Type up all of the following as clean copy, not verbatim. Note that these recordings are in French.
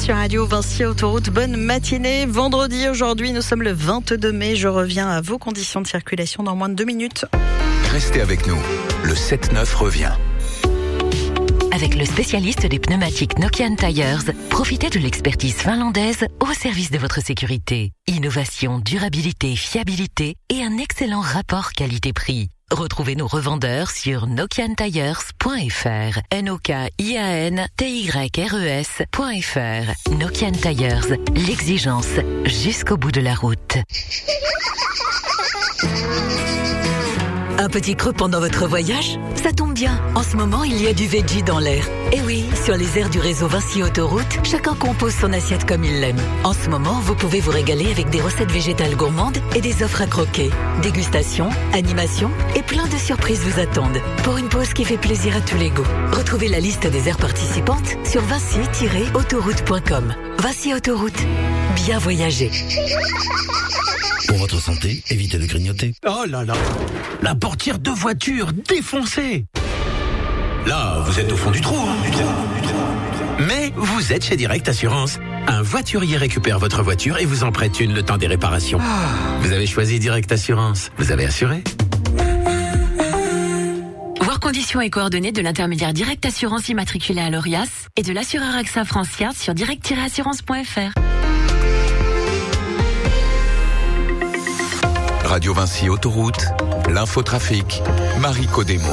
sur Radio Vinci Autoroute. Bonne matinée. Vendredi, aujourd'hui, nous sommes le 22 mai. Je reviens à vos conditions de circulation dans moins de 2 minutes. Restez avec nous. Le 7-9 revient. Avec le spécialiste des pneumatiques Nokian Tires, profitez de l'expertise finlandaise au service de votre sécurité. Innovation, durabilité, fiabilité et un excellent rapport qualité-prix. Retrouvez nos revendeurs sur nokiantires.fr. NOKIANTYRES.fr. Nokian Tires, l'exigence jusqu'au bout de la route. Un petit creux pendant votre voyage? Ça tombe bien. En ce moment, il y a du veggie dans l'air. Et oui, sur les aires du réseau Vinci Autoroute, chacun compose son assiette comme il l'aime. En ce moment, vous pouvez vous régaler avec des recettes végétales gourmandes et des offres à croquer. Dégustation, animation et plein de surprises vous attendent. Pour une pause qui fait plaisir à tous les goûts. Retrouvez la liste des aires participantes sur vinci-autoroute.com. Vinci Autoroute. Bien voyager. Pour votre santé, évitez de grignoter. Oh là là, la portière de voiture défoncée. Là, vous êtes au fond du trou, hein, du trou. Mais vous êtes chez Direct Assurance. Un voiturier récupère votre voiture et vous en prête une le temps des réparations. Vous avez choisi Direct Assurance. Vous avez assuré. Voir conditions et coordonnées de l'intermédiaire Direct Assurance immatriculé à l'ORIAS et de l'assureur AXA Francière sur direct-assurance.fr. Radio Vinci Autoroute, l'infotrafic, Marie Codemo.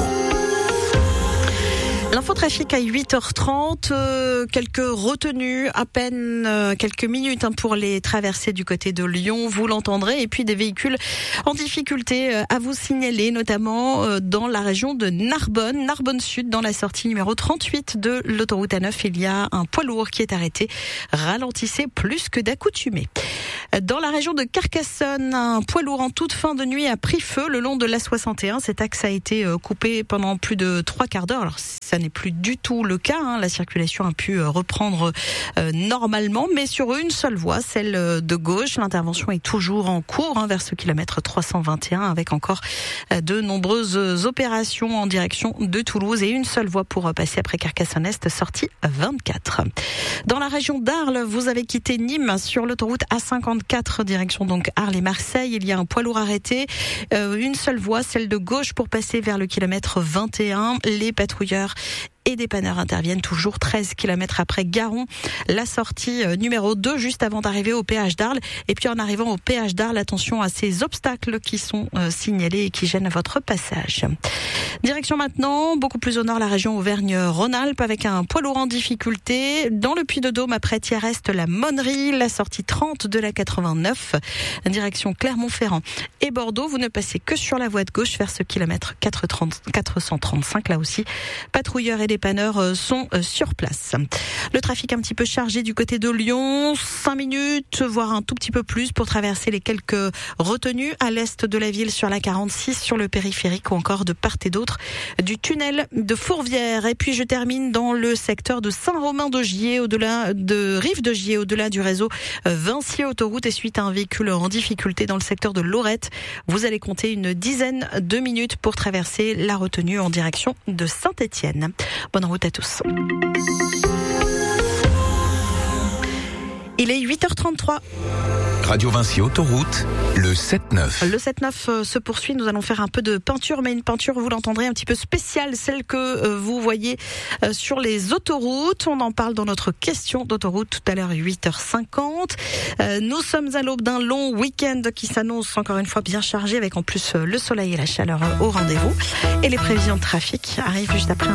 L'infotrafic à 8h30, quelques retenues, à peine quelques minutes pour les traversées du côté de Lyon, vous l'entendrez, et puis des véhicules en difficulté à vous signaler, notamment dans la région de Narbonne, Narbonne Sud, dans la sortie numéro 38 de l'autoroute A9, il y a un poids lourd qui est arrêté, ralentissez plus que d'accoutumé. Dans la région de Carcassonne, un poids lourd en toute fin de nuit a pris feu le long de l'A61. Cet axe a été coupé pendant plus de 3 quarts d'heure. Alors, ça n'est plus du tout le cas. La circulation a pu reprendre normalement, mais sur une seule voie, celle de gauche. L'intervention est toujours en cours vers ce kilomètre 321, avec encore de nombreuses opérations en direction de Toulouse et une seule voie pour passer après Carcassonne-Est, sortie 24. Dans la région d'Arles, vous avez quitté Nîmes sur l'autoroute A54, direction donc Arles et Marseille. Il y a un poids lourd arrêté, une seule voie, celle de gauche pour passer vers le kilomètre 21. Les patrouilleurs et dépanneurs interviennent toujours 13 km après Garon, la sortie numéro 2 juste avant d'arriver au péage d'Arles. Et puis en arrivant au péage d'Arles, attention à ces obstacles qui sont signalés et qui gênent votre passage. Direction maintenant, beaucoup plus au nord, la région Auvergne-Rhône-Alpes avec un poids lourd en difficulté. Dans le Puy-de-Dôme, après Thiers-Est, la Monnerie, la sortie 30 de la 89, direction Clermont-Ferrand et Bordeaux. Vous ne passez que sur la voie de gauche vers ce kilomètre 435. Là aussi, patrouilleurs et dépanneurs sont sur place. Le trafic un petit peu chargé du côté de Lyon, 5 minutes, voire un tout petit peu plus pour traverser les quelques retenues à l'est de la ville sur la 46, sur le périphérique ou encore de part et d'autre du tunnel de Fourvière. Et puis je termine dans le secteur de Saint-Romain-de-Gier, au-delà de Rive-de-Gier, au-delà du réseau Vinci Autoroute, et suite à un véhicule en difficulté dans le secteur de Lorette, vous allez compter une dizaine de minutes pour traverser la retenue en direction de Saint-Étienne. Bonne route à tous. Il est 8h33. Radio Vinci Autoroute, le 7-9. Le 7-9 se poursuit. Nous allons faire un peu de peinture, mais une peinture, vous l'entendrez, un petit peu spéciale, celle que vous voyez sur les autoroutes. On en parle dans notre question d'autoroute tout à l'heure, 8h50. Nous sommes à l'aube d'un long week-end qui s'annonce encore une fois bien chargé, avec en plus le soleil et la chaleur au rendez-vous. Et les prévisions de trafic arrivent juste après.